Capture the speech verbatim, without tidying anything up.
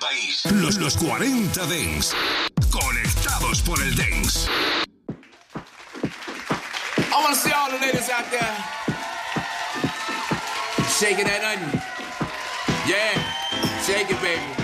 país. Los, los cuarenta Dance. Conectados por el Dance. I want to see all the ladies out there shaking that onion. Yeah, shake it, baby.